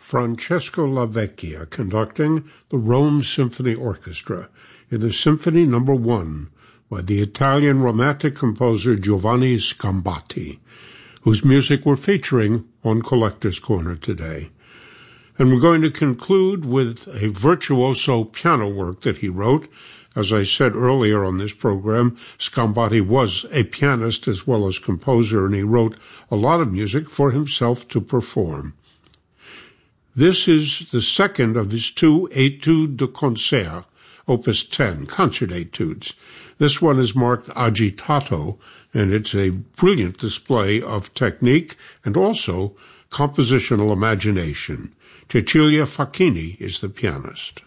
Francesco Lavecchia conducting the Rome Symphony Orchestra in the Symphony No. 1 by the Italian Romantic composer Giovanni Scambati, whose music we're featuring on Collector's Corner today. And we're going to conclude with a virtuoso piano work that he wrote. As I said earlier on this program, Scambati was a pianist as well as composer, and he wrote a lot of music for himself to perform. This is the second of his two Etudes de Concert, Opus 10, concert etudes. This one is marked Agitato, and it's a brilliant display of technique and also compositional imagination. Cecilia Facchini is the pianist.